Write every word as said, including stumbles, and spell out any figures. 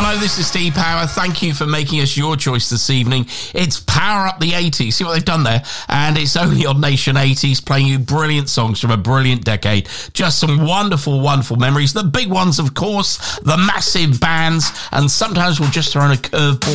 Hello, this is Steve Power. Thank you for making us your choice this evening. It's Power Up the eighties. See what they've done there? And it's only on Nation eighties, playing you brilliant songs from a brilliant decade. Just some wonderful, wonderful memories. The big ones, of course, the massive bands, and sometimes we'll just throw in a curveball